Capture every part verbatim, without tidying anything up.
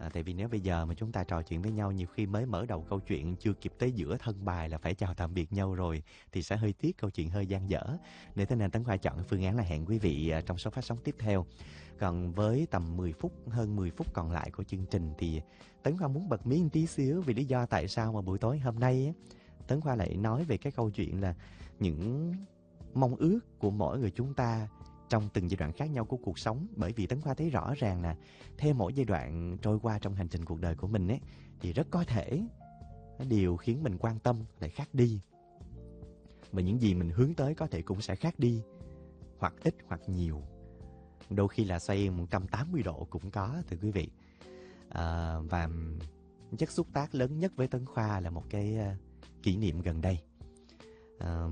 À, tại vì nếu bây giờ mà chúng ta trò chuyện với nhau, nhiều khi mới mở đầu câu chuyện chưa kịp tới giữa thân bài là phải chào tạm biệt nhau rồi, thì sẽ hơi tiếc, câu chuyện hơi dang dở. Nên thế nên Tấn Khoa chọn phương án là hẹn quý vị trong số phát sóng tiếp theo. Còn với tầm mười phút, hơn mười phút còn lại của chương trình thì Tấn Khoa muốn bật mí một tí xíu vì lý do tại sao mà buổi tối hôm nay Tấn Khoa lại nói về cái câu chuyện là những mong ước của mỗi người chúng ta trong từng giai đoạn khác nhau của cuộc sống. Bởi vì Tấn Khoa thấy rõ ràng là theo mỗi giai đoạn trôi qua trong hành trình cuộc đời của mình ấy, thì rất có thể điều khiến mình quan tâm lại khác đi, và những gì mình hướng tới có thể cũng sẽ khác đi, hoặc ít hoặc nhiều, đôi khi là xoay một trăm tám mươi độ cũng có, thưa quý vị. À, và chất xúc tác lớn nhất với Tấn Khoa là một cái uh, kỷ niệm gần đây. Uh,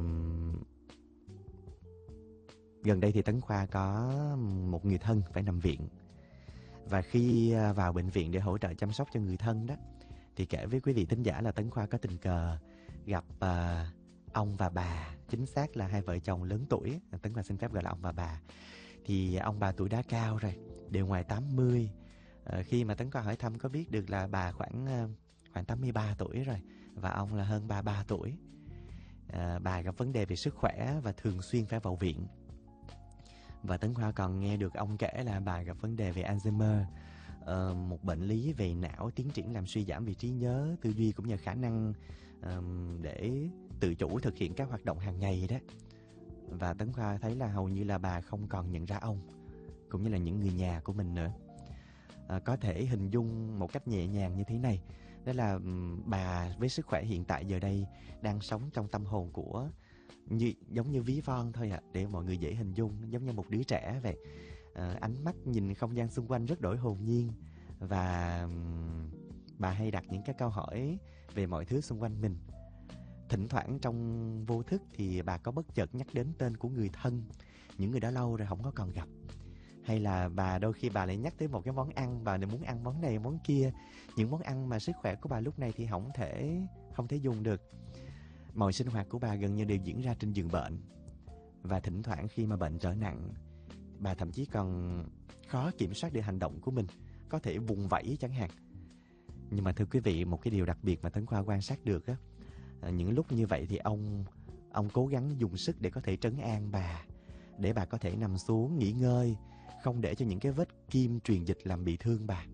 gần đây thì Tấn Khoa có một người thân phải nằm viện, và khi uh, vào bệnh viện để hỗ trợ chăm sóc cho người thân đó, thì kể với quý vị thính giả là Tấn Khoa có tình cờ gặp uh, ông và bà, chính xác là hai vợ chồng lớn tuổi. Tấn Khoa xin phép gọi là ông và bà. Thì ông bà tuổi đã cao rồi, đều ngoài tám mươi. À, khi mà Tấn Khoa hỏi thăm có biết được là bà khoảng khoảng tám mươi ba tuổi rồi, và ông là hơn ba mươi ba tuổi. À, bà gặp vấn đề về sức khỏe và thường xuyên phải vào viện. Và Tấn Khoa còn nghe được ông kể là bà gặp vấn đề về Alzheimer, à, một bệnh lý về não tiến triển làm suy giảm về trí nhớ, tư duy cũng như khả năng à, để tự chủ thực hiện các hoạt động hàng ngày đó. Và Tấn Khoa thấy là hầu như là bà không còn nhận ra ông cũng như là những người nhà của mình nữa. À, có thể hình dung một cách nhẹ nhàng như thế này, đó là um, bà với sức khỏe hiện tại giờ đây đang sống trong tâm hồn của như, giống như ví von thôi ạ, à, để mọi người dễ hình dung, giống như một đứa trẻ vậy. À, ánh mắt nhìn không gian xung quanh rất đổi hồn nhiên, và um, bà hay đặt những cái câu hỏi về mọi thứ xung quanh mình. Thỉnh thoảng trong vô thức thì bà có bất chợt nhắc đến tên của người thân, những người đã lâu rồi không có còn gặp. Hay là bà đôi khi bà lại nhắc tới một cái món ăn, bà lại muốn ăn món này món kia, những món ăn mà sức khỏe của bà lúc này thì không thể không thể dùng được. Mọi sinh hoạt của bà gần như đều diễn ra trên giường bệnh. Và thỉnh thoảng khi mà bệnh trở nặng, bà thậm chí còn khó kiểm soát được hành động của mình, có thể vùng vẫy chẳng hạn. Nhưng mà thưa quý vị, một cái điều đặc biệt mà Tấn Khoa quan sát được á, những lúc như vậy thì ông ông cố gắng dùng sức để có thể trấn an bà, để bà có thể nằm xuống nghỉ ngơi, không để cho những cái vết kim truyền dịch làm bị thương bà.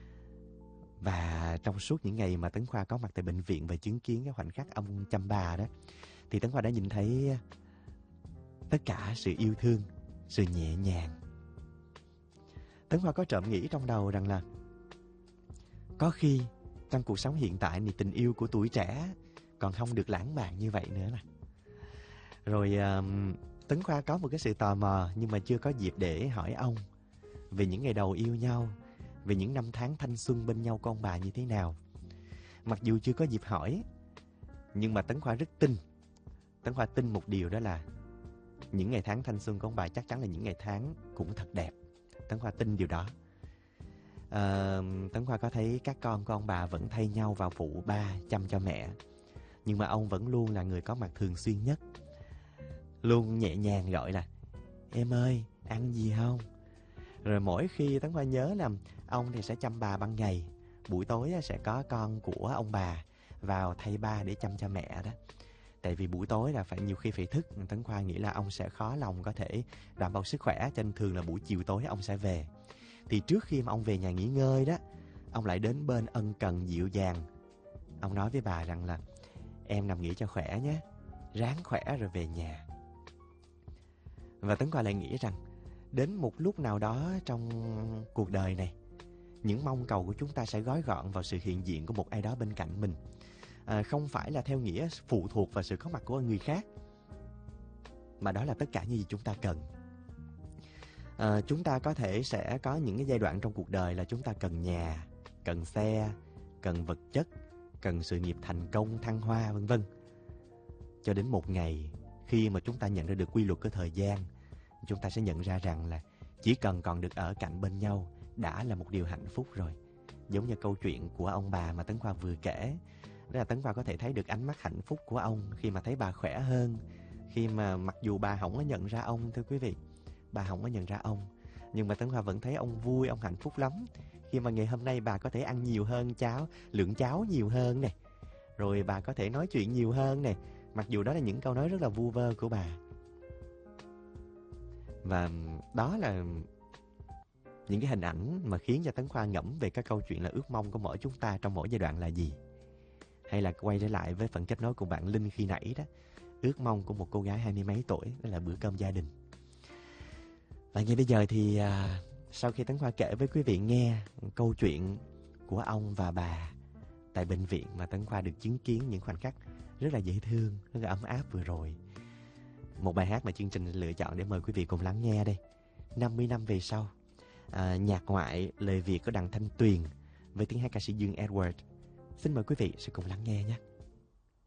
Và trong suốt những ngày mà Tấn Khoa có mặt tại bệnh viện và chứng kiến cái khoảnh khắc ông chăm bà đó, thì Tấn Khoa đã nhìn thấy tất cả sự yêu thương, sự nhẹ nhàng. Tấn Khoa có trộm nghĩ trong đầu rằng là có khi trong cuộc sống hiện tại thì tình yêu của tuổi trẻ còn không được lãng mạn như vậy nữa nè. Rồi uh, Tấn Khoa có một cái sự tò mò, nhưng mà chưa có dịp để hỏi ông về những ngày đầu yêu nhau, về những năm tháng thanh xuân bên nhau của ông bà như thế nào. Mặc dù chưa có dịp hỏi, nhưng mà Tấn Khoa rất tin. Tấn Khoa tin một điều, đó là những ngày tháng thanh xuân của ông bà chắc chắn là những ngày tháng cũng thật đẹp. Tấn Khoa tin điều đó. À, Tấn Khoa có thấy các con của ông bà vẫn thay nhau vào phụ ba chăm cho mẹ, nhưng mà ông vẫn luôn là người có mặt thường xuyên nhất, luôn nhẹ nhàng gọi là em ơi, ăn gì không? Rồi mỗi khi Tấn Khoa nhớ là ông thì sẽ chăm bà ban ngày, buổi tối sẽ có con của ông bà vào thay ba để chăm cho mẹ đó. Tại vì buổi tối là phải nhiều khi phải thức, Tấn Khoa nghĩ là ông sẽ khó lòng có thể đảm bảo sức khỏe, cho nên thường là buổi chiều tối ông sẽ về. Thì trước khi mà ông về nhà nghỉ ngơi đó, ông lại đến bên ân cần dịu dàng. Ông nói với bà rằng là em nằm nghỉ cho khỏe nhé, ráng khỏe rồi về nhà. Và Tấn Khoa lại nghĩ rằng đến một lúc nào đó trong cuộc đời này, những mong cầu của chúng ta sẽ gói gọn vào sự hiện diện của một ai đó bên cạnh mình. À, không phải là theo nghĩa phụ thuộc vào sự có mặt của người khác, mà đó là tất cả những gì chúng ta cần. À, chúng ta có thể sẽ có những cái giai đoạn trong cuộc đời là chúng ta cần nhà, cần xe, cần vật chất, cần sự nghiệp thành công, thăng hoa, vân vân. Cho đến một ngày, khi mà chúng ta nhận ra được quy luật của thời gian, chúng ta sẽ nhận ra rằng là chỉ cần còn được ở cạnh bên nhau đã là một điều hạnh phúc rồi. Giống như câu chuyện của ông bà mà Tấn Khoa vừa kể, đó là Tấn Khoa có thể thấy được ánh mắt hạnh phúc của ông khi mà thấy bà khỏe hơn, khi mà mặc dù bà không có nhận ra ông, thưa quý vị, bà không có nhận ra ông, nhưng mà Tấn Khoa vẫn thấy ông vui, ông hạnh phúc lắm khi mà ngày hôm nay bà có thể ăn nhiều hơn cháo, lượng cháo nhiều hơn nè. Rồi bà có thể nói chuyện nhiều hơn nè. Mặc dù đó là những câu nói rất là vu vơ của bà. Và đó là những cái hình ảnh mà khiến cho Tấn Khoa ngẫm về các câu chuyện là ước mong của mỗi chúng ta trong mỗi giai đoạn là gì. Hay là quay trở lại với phần kết nối của bạn Linh khi nãy đó. Ước mong của một cô gái hai mươi mấy tuổi đó là bữa cơm gia đình. Và ngay bây giờ thì à, sau khi Tấn Khoa kể với quý vị nghe câu chuyện của ông và bà tại bệnh viện mà Tấn Khoa được chứng kiến những khoảnh khắc rất là dễ thương, rất là ấm áp vừa rồi. Một bài hát mà chương trình lựa chọn để mời quý vị cùng lắng nghe đây. năm mươi năm về sau, à, nhạc ngoại lời Việt của Đặng Thanh Tuyền với tiếng hát ca sĩ Dương Edward. Xin mời quý vị sẽ cùng lắng nghe nhé.